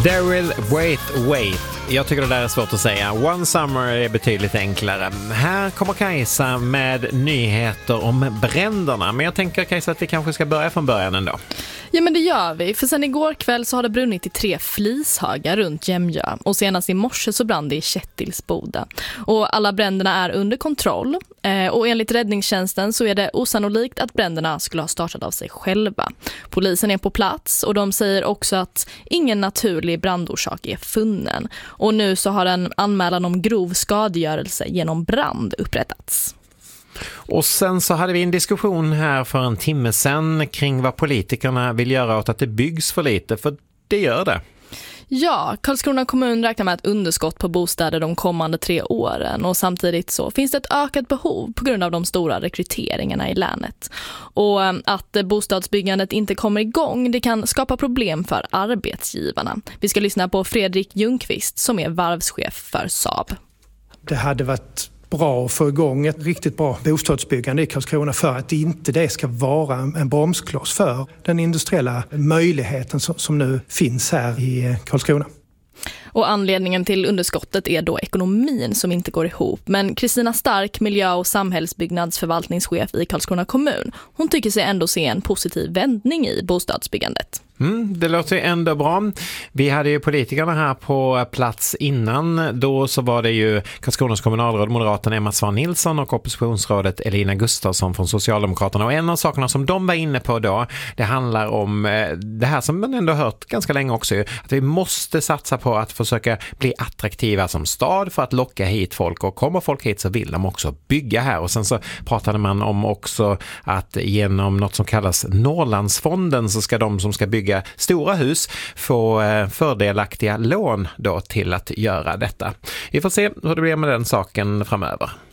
Daryl Wait. Jag tycker det där är svårt att säga. One Summer är betydligt enklare. Här kommer Kajsa med nyheter om bränderna. Men jag tänker, Kajsa, att vi kanske ska börja från början ändå. Ja, men det gör vi. För sen igår kväll så har det brunnit i 3 flishögar runt Jämjö. Och senast i morse så brann det i Kättilsboda. Och alla bränderna är under kontroll. Och enligt räddningstjänsten så är det osannolikt att bränderna skulle ha startat av sig själva. Polisen är på plats och de säger också att ingen naturlig brandorsak är funnen. Och nu så har en anmälan om grov skadegörelse genom brand upprättats. Och sen så hade vi en diskussion här för en timme sedan kring vad politikerna vill göra åt att det byggs för lite, för det gör det. Ja, Karlskrona kommun räknar med ett underskott på bostäder de kommande 3 åren och samtidigt så finns det ett ökat behov på grund av de stora rekryteringarna i länet. Och att bostadsbyggandet inte kommer igång, det kan skapa problem för arbetsgivarna. Vi ska lyssna på Fredrik Ljungqvist som är varvschef för Saab. Det hade varit bra att få igång ett riktigt bra bostadsbyggande i Karlskrona för att inte det ska vara en bromskloss för den industriella möjligheten som nu finns här i Karlskrona. Och anledningen till underskottet är då ekonomin som inte går ihop. Men Kristina Stark, miljö- och samhällsbyggnadsförvaltningschef i Karlskrona kommun, hon tycker sig ändå se en positiv vändning i bostadsbyggandet. Det låter ändå bra. Vi hade ju politikerna här på plats innan. Då så var det ju Karlskronas kommunalråd, moderaten Emma Svan Nilsson och oppositionsrådet Elina Gustafsson från Socialdemokraterna. Och en av sakerna som de var inne på då, det handlar om det här som man ändå hört ganska länge också, att vi måste satsa på att försöka bli attraktiva som stad för att locka hit folk. Och kommer folk hit så vill de också bygga här. Och sen så pratade man om också att genom något som kallas Norrlandsfonden så ska de som ska bygga stora hus få fördelaktiga lån då till att göra detta. Vi får se hur det blir med den saken framöver.